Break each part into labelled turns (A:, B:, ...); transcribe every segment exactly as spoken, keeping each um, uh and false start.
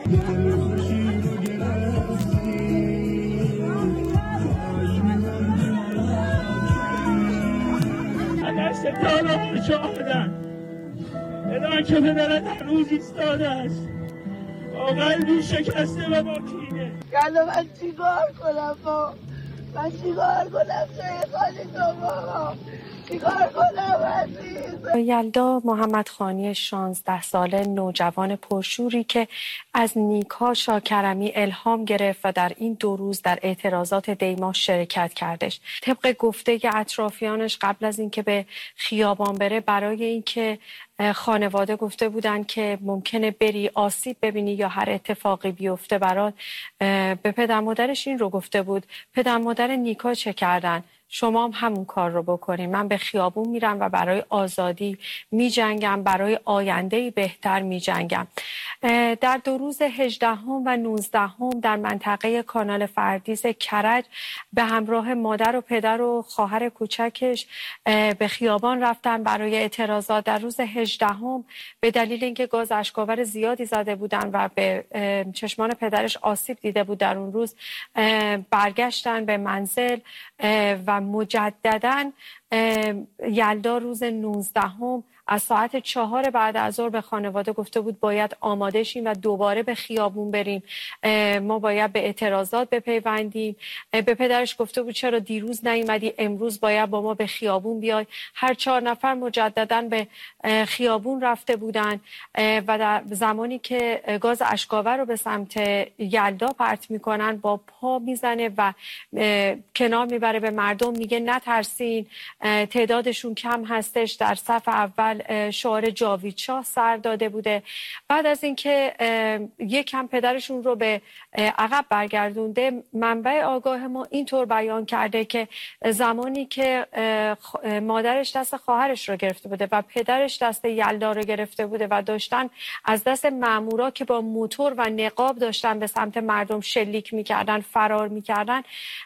A: دست دارم شاهدن الان که پدرت هنوز ایستاده است با قلبی شکسته و با کینه.
B: یالا من چیکار کنم با من چیکار کنم چه خالی تو بابا چیکار کنم عزیز.
C: یلدا محمدخانی شانزده ساله نوجوان پرشوری که از نیکا شاکرمی الهام گرفت و در این دو روز در اعتراضات دیما شرکت کردش. طبق گفته اطرافیانش قبل از اینکه به خیابان بره برای اینکه خانواده گفته بودن که ممکنه بری آسیب ببینی یا هر اتفاقی بیفته برات، به پدر مادرش این رو گفته بود پدر مادر نیکا چه کردن؟ شما هم همون کار رو بکنین. من به خیابون میرم و برای آزادی میجنگم، برای آینده‌ای بهتر میجنگم. در دو روز هجدهم و نوزدهم در منطقه کانال فردیس کرج به همراه مادر و پدر و خواهر کوچکش به خیابان رفتن برای اعتراضات. در روز هجدهم به دلیل اینکه گاز اشک‌آور زیادی زده بودن و به چشمان پدرش آسیب دیده بود در اون روز برگشتن به منزل و مجدداً یلدا روز نوزدهم از ساعت چهار بعد از ظهر به خانواده گفته بود باید آماده شیم و دوباره به خیابون بریم، ما باید به اعتراضات بپیوندیم. به پدرش گفته بود چرا دیروز نیومدی، امروز باید با ما به خیابون بیای. هر چهار نفر مجدداً به خیابون رفته بودن و در زمانی که گاز اشک‌آور رو به سمت یلدا پرت میکنن با پا میزنه و کنار میبره به مردم، میگه نترسین، تعدادشون کم هستش. در صف اول شعار جاوید شاه سر داده بوده. بعد از اینکه یک کم پدرشون رو به عقب برگردونده، منبع آگاه ما اینطور بیان کرده که زمانی که مادرش دست خواهرش رو گرفته بوده و پدرش دست یلدا رو گرفته بوده و داشتن از دست مامورا که با موتور و نقاب داشتن به سمت مردم شلیک میکردن فرار میکردن،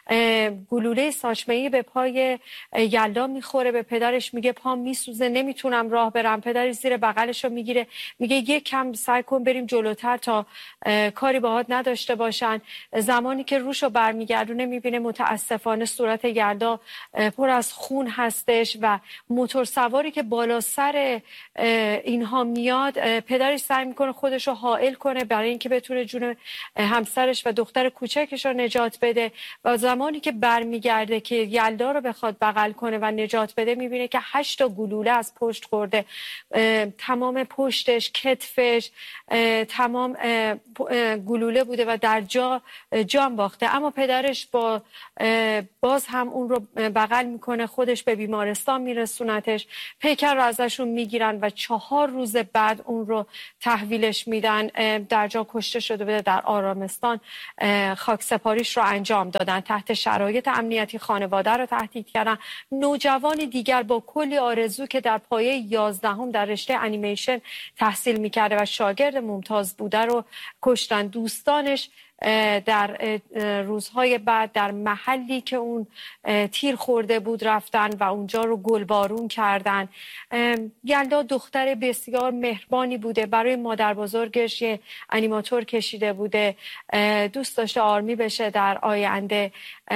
C: گلوله ساچمه‌ای به پای یلدا میخوره. به پدرش میگه پام میسوزه نمیتونم راه برم. پدرش زیر بغلش رو میگیره میگه یک کم سعی کن بریم جلوتر تا کاری باهات نداشته باشن. زمانی که روشو برمیگردونه میبینه متاسفانه صورت یلدا پر از خون هستش و موتور سواری که بالا سر اینها میاد، پدرش سعی میکنه خودش رو حائل کنه برای اینکه بتونه جون همسرش و دختر کوچکش رو نجات بده. و زمانی که برمیگرده که یلدا رو بخواد بغل کنه و نجات بده، میبینه که هشت تا گلوله از پشت خورده، تمام پشتش، کتفش، تمام گلوله بوده و در جا جان باخته. اما پدرش با باز هم اون رو بغل میکنه، خودش به بیمارستان میرسونتش، پیکر رو ازشون میگیرن و چهار روز بعد اون رو تحویلش میدن. در جا کشته شده بوده، در آرامستان خاک سپاریش رو انجام دادن. تحت شرایط امنیتی خانواده رو تهدید کردن. نوجوان دیگر با کلی آرزو که در پایه یازدهم در رشته انیمیشن تحصیل میکرده و شاگرد ممتاز بوده رو کشتن. دوستانش در روزهای بعد در محلی که اون تیر خورده بود رفتن و اونجا رو گلبارون کردن. یلدا دختر بسیار مهربانی بوده، برای مادر بزرگش یه انیماتور کشیده بوده، دوست داشته آرمی بشه در آینده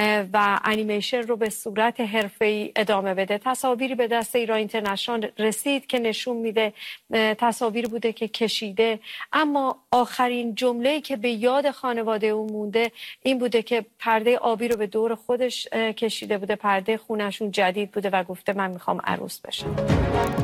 C: و انیمیشن رو به صورت حرفه‌ای ادامه بده. تصاویری به دست ایران اینترنشنال رسید که نشون میده تصاویر بوده که کشیده، اما آخرین جمله‌ای که به یاد خانواده اون مونده این بوده که پرده آبی رو به دور خودش کشیده بوده، پرده خونشون جدید بوده و گفته من میخوام عروس بشم.